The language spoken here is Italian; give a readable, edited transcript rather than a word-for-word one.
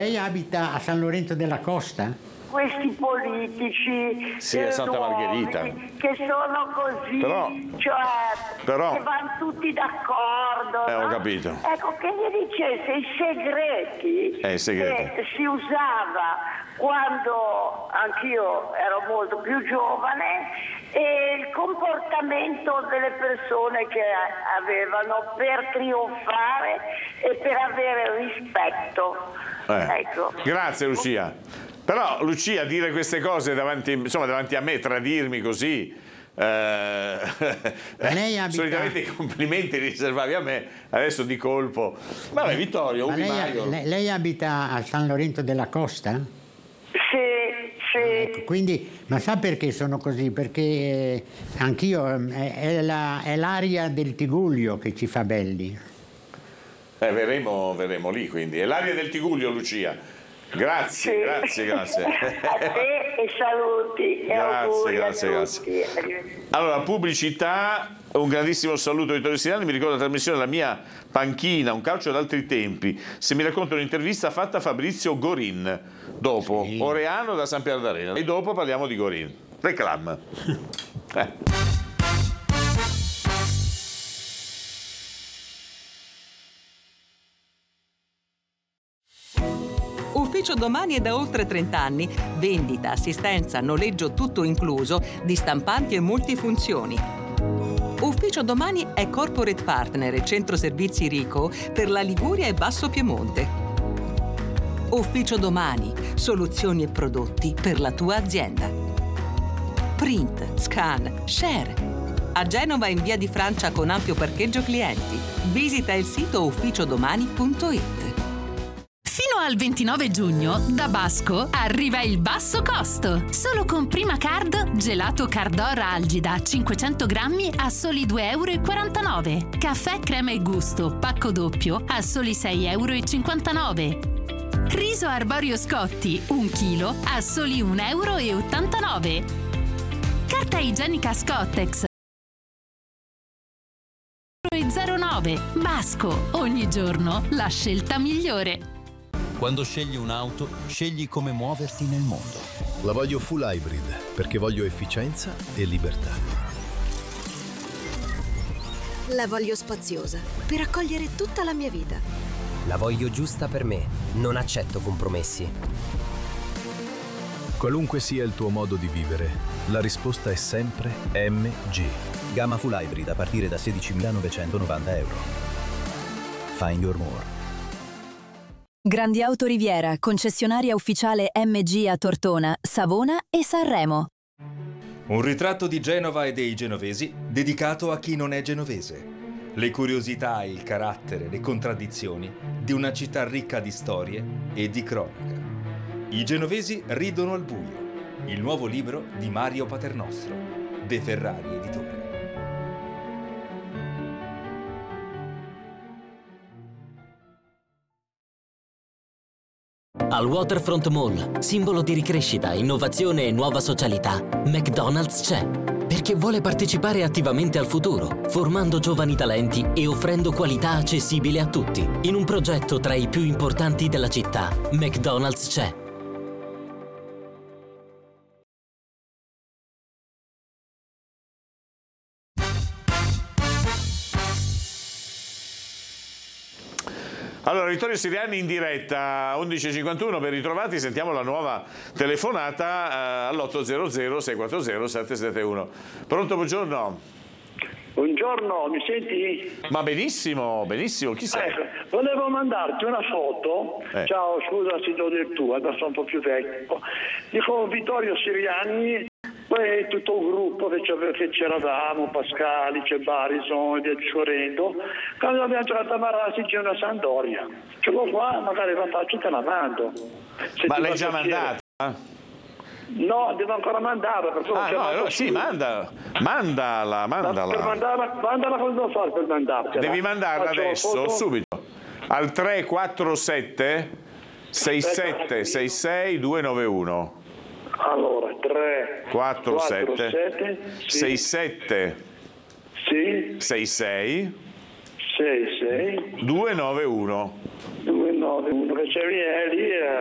Lei abita a San Lorenzo della Costa? Questi politici Sì, a Santa Margherita. che sono così, però che vanno tutti d'accordo. ho capito. Ecco, che mi dicesse i segreti che si usava quando anch'io ero molto più giovane e il comportamento delle persone che avevano per trionfare e per avere rispetto. Ecco. Grazie Lucia. Però Lucia, dire queste cose davanti a me, tradirmi così, solitamente i complimenti li riservavi a me, adesso di colpo. Vabbè, Vittorio, lei abita a San Lorenzo della Costa? Sì. Ecco, quindi, ma sa perché sono così? Perché anch'io è l'aria del Tigullio che ci fa belli. Verremo lì, quindi. È l'aria del Tigullio, Lucia. Grazie. A te e saluti e auguri a tutti. Allora, pubblicità, un grandissimo saluto a Vittorio Siriani. Mi ricordo la trasmissione La mia panchina, un calcio d'altri tempi. Se mi racconta un'intervista fatta a Fabrizio Gorin, dopo Oreano da San Piero d'Arena, e dopo parliamo di Gorin. Reclam. Ufficio Domani è da oltre 30 anni. Vendita, assistenza, noleggio tutto incluso di stampanti e multifunzioni. Ufficio Domani è corporate partner e centro servizi Rico per la Liguria e Basso Piemonte. Ufficio Domani, soluzioni e prodotti per la tua azienda. Print, scan, share. A Genova in via di Francia con ampio parcheggio clienti. Visita il sito ufficiodomani.it. Fino al 29 giugno, da Basco, arriva il basso costo. Solo con Prima Card, gelato Cardora Algida 500 grammi a soli 2,49 €. Caffè crema e gusto, pacco doppio a soli 6,59 €. Riso arborio Scotti, 1 chilo a soli 1,89 €. Carta igienica Scottex 0,09 €. Basco, ogni giorno la scelta migliore. Quando scegli un'auto, scegli come muoverti nel mondo. La voglio full hybrid perché voglio efficienza e libertà. La voglio spaziosa per accogliere tutta la mia vita. La voglio giusta per me, non accetto compromessi. Qualunque sia il tuo modo di vivere, la risposta è sempre MG. Gamma full hybrid a partire da 16.990 €. Find your more. Grandi Auto Riviera, concessionaria ufficiale MG a Tortona, Savona e Sanremo. Un ritratto di Genova e dei genovesi dedicato a chi non è genovese. Le curiosità, il carattere, le contraddizioni di una città ricca di storie e di cronaca. I genovesi ridono al buio. Il nuovo libro di Mario Paternostro, De Ferrari Editore. Al Waterfront Mall, simbolo di ricrescita, innovazione e nuova socialità, McDonald's c'è. Perché vuole partecipare attivamente al futuro, formando giovani talenti e offrendo qualità accessibile a tutti. In un progetto tra i più importanti della città, McDonald's c'è. Allora, Vittorio Siriani in diretta, 11.51 ben ritrovati, sentiamo la nuova telefonata all'800 640 771. Pronto, buongiorno. Buongiorno, mi senti? Ma benissimo, benissimo, chi sei? Volevo mandarti una foto, ciao, scusa se do del tuo, adesso un po' più vecchio. Dico Vittorio Siriani, poi tutto il gruppo che c'eravamo, Pascali, c'è Barison e via discorrendo. Quando abbiamo giocato a Marassi c'è una Sampdoria. Ce l'ho qua, magari la faccio te la mando. Ma l'hai già mandata? No, devo ancora mandarla. Perché allora sì, mandala. Mandala cosa devo fare per mandarla? Devi mandarla adesso, subito, al 347 67 66 291. Allora, 3 4 7 sì. 67 sì. 66 66 66 291. 291, che c'è lì